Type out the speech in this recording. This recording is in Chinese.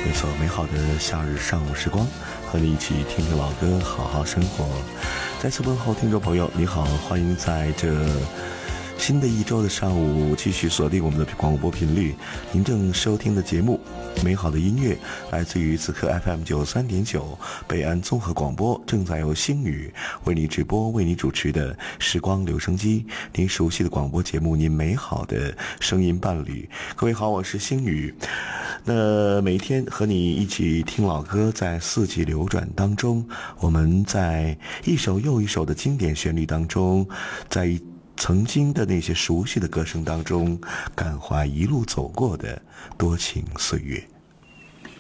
没错，美好的夏日上午时光，和你一起听听老歌，好好生活。再次问候听众朋友，你好，欢迎在这新的一周的上午继续锁定我们的广播频率。您正收听的节目美好的音乐来自于此刻 FM 93.9北安综合广播，正在由星宇为你直播为你主持的时光留声机，您熟悉的广播节目，您美好的声音伴侣。各位好，我是星宇。那每天和你一起听老歌，在四季流转当中，我们在一首又一首的经典旋律当中，在曾经的那些熟悉的歌声当中，感怀一路走过的多情岁月。